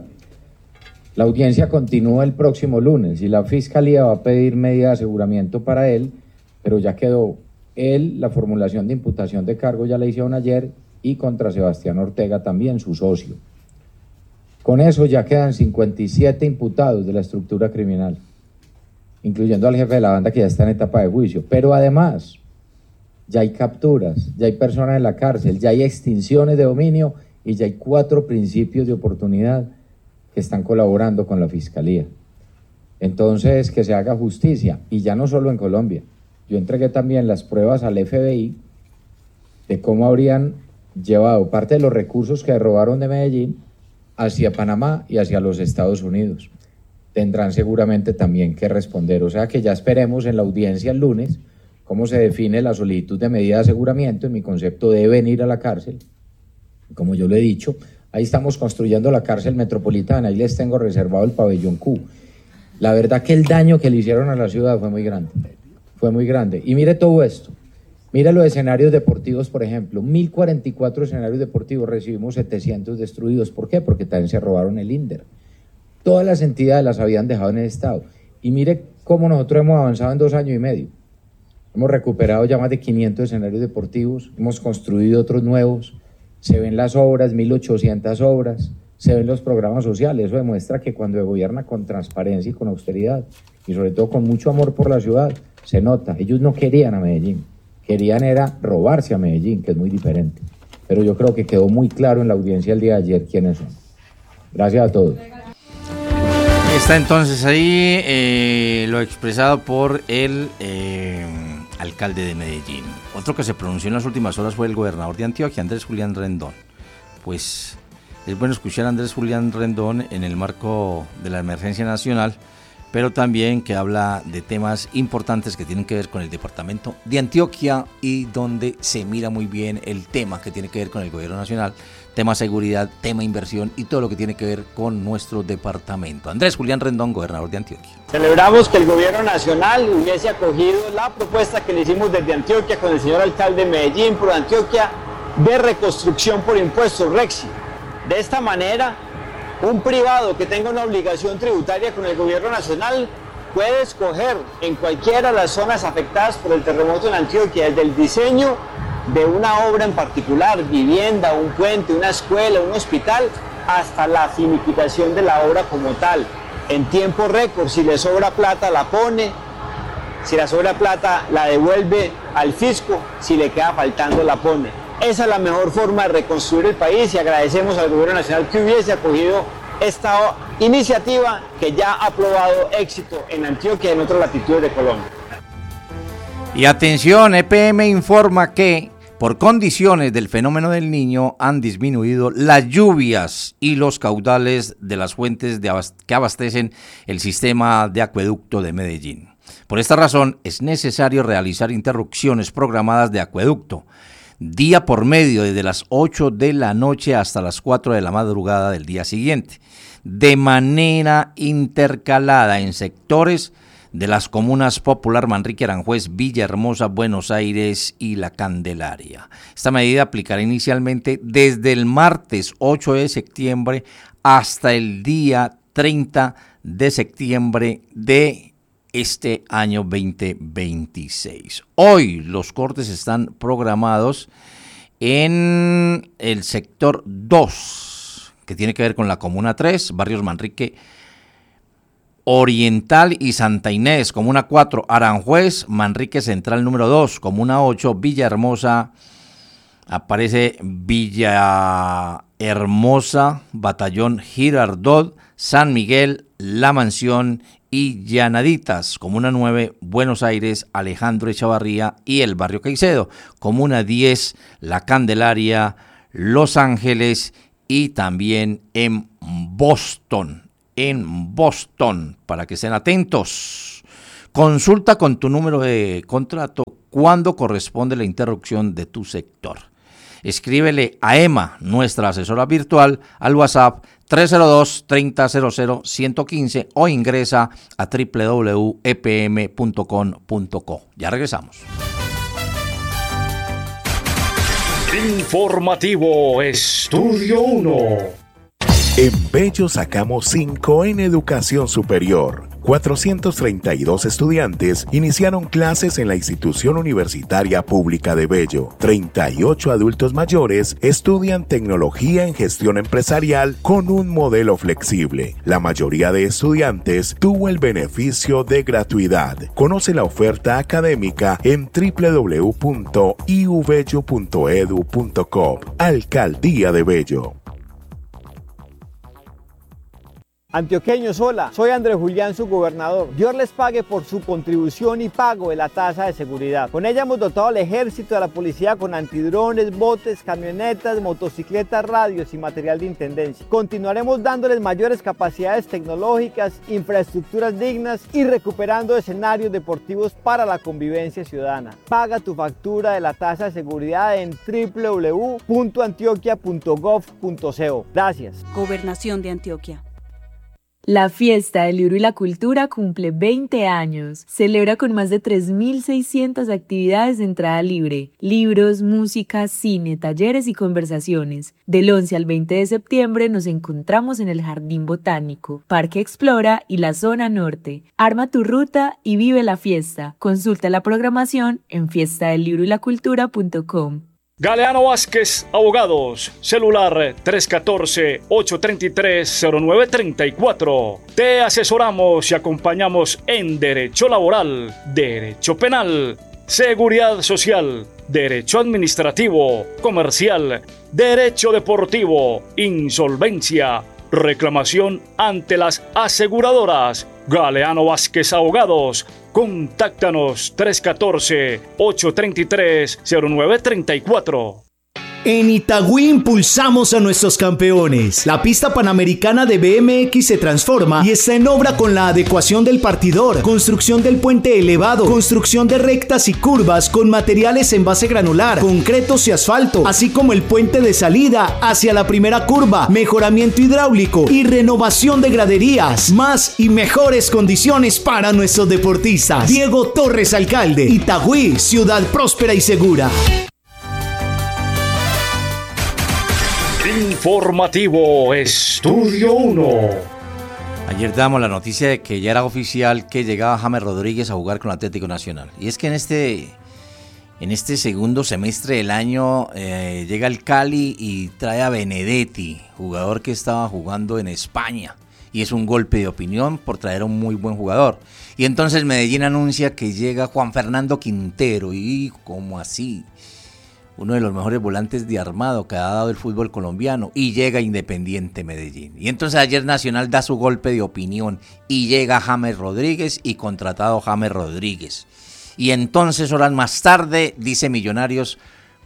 K: La audiencia continúa el próximo lunes y la Fiscalía va a pedir medida de aseguramiento para él, pero ya quedó él, la formulación de imputación de cargo ya la hicieron ayer, y contra Sebastián Ortega también, su socio. Con eso ya quedan cincuenta y siete imputados de la estructura criminal, incluyendo al jefe de la banda, que ya está en etapa de juicio. Pero además, ya hay capturas, ya hay personas en la cárcel, ya hay extinciones de dominio y ya hay cuatro principios de oportunidad que están colaborando con la Fiscalía. Entonces, que se haga justicia, y ya no solo en Colombia. Yo entregué también las pruebas al F B I de cómo habrían llevado parte de los recursos que robaron de Medellín hacia Panamá y hacia los Estados Unidos. Tendrán seguramente también que responder, o sea que ya esperemos en la audiencia el lunes cómo se define la solicitud de medida de aseguramiento. En mi concepto deben ir a la cárcel, como yo lo he dicho. Ahí estamos construyendo la cárcel metropolitana, ahí les tengo reservado el pabellón Q. La verdad que el daño que le hicieron a la ciudad fue muy grande, fue muy grande. Y mire todo esto, mire los escenarios deportivos, por ejemplo, mil cuarenta y cuatro escenarios deportivos, recibimos setecientos destruidos. ¿Por qué? Porque también se robaron el INDER. Todas las entidades las habían dejado en el estado. Y mire cómo nosotros hemos avanzado en dos años y medio. Hemos recuperado ya más de quinientos escenarios deportivos, hemos construido otros nuevos, se ven las obras, mil ochocientas obras, se ven los programas sociales. Eso demuestra que cuando se gobierna con transparencia y con austeridad, y sobre todo con mucho amor por la ciudad, se nota. Ellos no querían a Medellín, querían era robarse a Medellín, que es muy diferente. Pero yo creo que quedó muy claro en la audiencia el día de ayer quiénes son. Gracias a todos.
J: Está entonces ahí eh, lo expresado por el eh, alcalde de Medellín. Otro que se pronunció en las últimas horas fue el gobernador de Antioquia, Andrés Julián Rendón. Pues es bueno escuchar a Andrés Julián Rendón en el marco de la emergencia nacional, pero también que habla de temas importantes que tienen que ver con el departamento de Antioquia, y donde se mira muy bien el tema que tiene que ver con el gobierno nacional, tema seguridad, tema inversión y todo lo que tiene que ver con nuestro departamento. Andrés Julián Rendón, gobernador de Antioquia.
L: Celebramos que el gobierno nacional hubiese acogido la propuesta que le hicimos desde Antioquia con el señor alcalde de Medellín por Antioquia de reconstrucción por impuestos, Rexi. De esta manera, un privado que tenga una obligación tributaria con el gobierno nacional puede escoger en cualquiera de las zonas afectadas por el terremoto en Antioquia, desde el diseño de una obra en particular, vivienda, un puente, una escuela, un hospital, hasta la finiquitación de la obra como tal, en tiempo récord. Si le sobra plata la pone, si le sobra plata la devuelve al fisco, si le queda faltando la pone. Esa es la mejor forma de reconstruir el país y agradecemos al gobierno nacional que hubiese acogido esta iniciativa que ya ha probado éxito en Antioquia y en otras latitudes de Colombia.
J: Y atención, E P M informa que por condiciones del fenómeno del Niño han disminuido las lluvias y los caudales de las fuentes de abast- que abastecen el sistema de acueducto de Medellín. Por esta razón es necesario realizar interrupciones programadas de acueducto día por medio desde las ocho de la noche hasta las cuatro de la madrugada del día siguiente, de manera intercalada en sectores de las comunas Popular, Manrique, Aranjuez, Villahermosa, Buenos Aires y La Candelaria. Esta medida aplicará inicialmente desde el martes ocho de septiembre hasta el día treinta de septiembre de este año veinte veintiséis. Hoy los cortes están programados en el sector dos, que tiene que ver con la Comuna tres, barrios Manrique Oriental y Santa Inés, Comuna cuatro, Aranjuez, Manrique Central número dos, Comuna ocho, Villahermosa, aparece Villahermosa, Batallón Girardot, San Miguel, La Mansión y Llanaditas, Comuna nueve, Buenos Aires, Alejandro Echavarría y el barrio Caicedo, Comuna diez, La Candelaria, Los Ángeles y también en Boston, en Boston, para que estén atentos. Consulta con tu número de contrato cuándo corresponde la interrupción de tu sector. Escríbele a Emma, nuestra asesora virtual, al WhatsApp tres cero dos, treinta, cero cero, ciento quince o ingresa a doble u doble u doble u punto e p m punto com punto co. Ya regresamos.
I: Informativo Estudio uno.
M: En Bello sacamos cinco en educación superior. cuatrocientos treinta y dos estudiantes iniciaron clases en la institución universitaria pública de Bello. treinta y ocho adultos mayores estudian tecnología en gestión empresarial con un modelo flexible. La mayoría de estudiantes tuvo el beneficio de gratuidad. Conoce la oferta académica en doble u doble u doble u punto i u bello punto e d u punto co. Alcaldía de Bello.
L: Antioqueños, hola, soy Andrés Julián, su gobernador. Dios les pague por su contribución y pago de la tasa de seguridad. Con ella hemos dotado al ejército y a la policía con antidrones, botes, camionetas, motocicletas, radios y material de intendencia. Continuaremos dándoles mayores capacidades tecnológicas, infraestructuras dignas y recuperando escenarios deportivos para la convivencia ciudadana. Paga tu factura de la tasa de seguridad en doble u doble u doble u punto antioquia punto gov punto co. Gracias.
N: Gobernación de Antioquia.
C: La Fiesta del Libro y la Cultura cumple veinte años. Celebra con más de tres mil seiscientas actividades de entrada libre. Libros, música, cine, talleres y conversaciones. Del once al veinte de septiembre nos encontramos en el Jardín Botánico, Parque Explora y la Zona Norte. Arma tu ruta y vive la fiesta. Consulta la programación en fiesta del libro y la cultura punto com.
I: Galeano Vázquez, abogados, celular tres uno cuatro, ocho tres tres, cero nueve tres cuatro. Te asesoramos y acompañamos en derecho laboral, derecho penal, seguridad social, derecho administrativo, comercial, derecho deportivo, insolvencia, reclamación ante las aseguradoras. Galeano Vázquez, abogados. Contáctanos tres uno cuatro, ocho tres tres, cero nueve tres cuatro.
O: En Itagüí impulsamos a nuestros campeones. La pista panamericana de B M X se transforma y está en obra con la adecuación del partidor, construcción del puente elevado, construcción de rectas y curvas con materiales en base granular, concretos y asfalto, así como el puente de salida hacia la primera curva, mejoramiento hidráulico y renovación de graderías. Más y mejores condiciones para nuestros deportistas. Diego Torres, alcalde. Itagüí, ciudad próspera y segura.
I: Informativo Estudio uno.
J: Ayer damos la noticia de que ya era oficial que llegaba James Rodríguez a jugar con el Atlético Nacional. Y es que en este, en este segundo semestre del año eh, llega el Cali y trae a Benedetti, jugador que estaba jugando en España. Y es un golpe de opinión por traer a un muy buen jugador. Y entonces Medellín anuncia que llega Juan Fernando Quintero. Y ¿cómo así? Uno de los mejores volantes de armado que ha dado el fútbol colombiano. Y llega Independiente Medellín. Y entonces ayer Nacional da su golpe de opinión. Y llega James Rodríguez y contratado James Rodríguez. Y entonces horas más tarde dice Millonarios,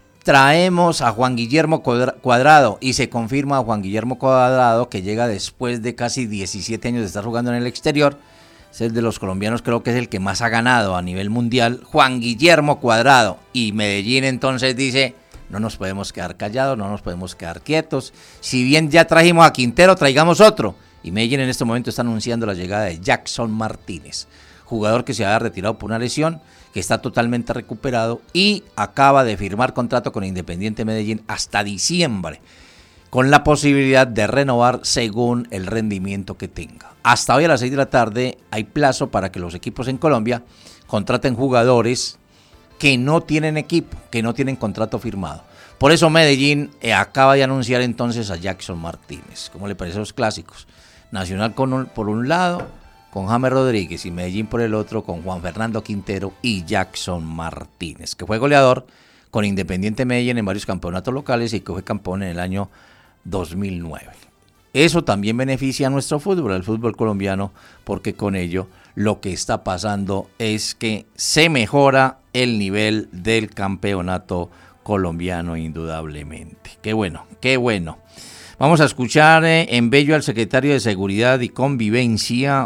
J: traemos a Juan Guillermo Cuadrado y se confirma a Juan Guillermo Cuadrado que llega después de casi diecisiete años de estar jugando en el exterior. Es el de los colombianos, creo que es el que más ha ganado a nivel mundial, Juan Guillermo Cuadrado. Y Medellín entonces dice, no nos podemos quedar callados, no nos podemos quedar quietos. Si bien ya trajimos a Quintero, traigamos otro. Y Medellín en este momento está anunciando la llegada de Jackson Martínez, jugador que se había retirado por una lesión, que está totalmente recuperado y acaba de firmar contrato con Independiente Medellín hasta diciembre, con la posibilidad de renovar según el rendimiento que tenga. Hasta hoy a las seis de la tarde hay plazo para que los equipos en Colombia contraten jugadores que no tienen equipo, que no tienen contrato firmado. Por eso Medellín eh, acaba de anunciar entonces a Jackson Martínez. ¿Cómo le parecen los clásicos? Nacional con un, por un lado, con James Rodríguez, y Medellín por el otro con Juan Fernando Quintero y Jackson Martínez, que fue goleador con Independiente Medellín en varios campeonatos locales y que fue campeón en el año dos mil nueve. Eso también beneficia a nuestro fútbol, al fútbol colombiano, porque con ello lo que está pasando es que se mejora el nivel del campeonato colombiano indudablemente. Qué bueno, qué bueno. Vamos a escuchar eh, en Bello al secretario de Seguridad y Convivencia,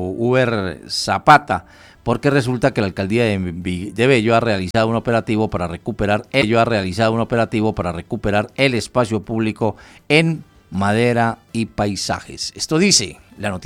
J: Uber Zapata, porque resulta que la alcaldía de, de Bello ha realizado un operativo para recuperar, ello ha realizado un operativo para recuperar el espacio público en madera y paisajes. Esto dice la noticia.